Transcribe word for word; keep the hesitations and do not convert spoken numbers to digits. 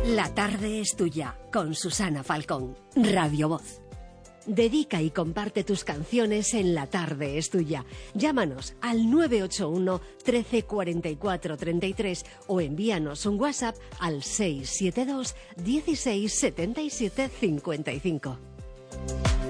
La tarde es tuya, con Susana Falcón, Radio Voz. Dedica y comparte tus canciones en La tarde es tuya. Llámanos al nueve ocho uno, trece, cuarenta y cuatro, treinta y tres o envíanos un WhatsApp al seis siete dos, dieciséis, setenta y siete, cincuenta y cinco.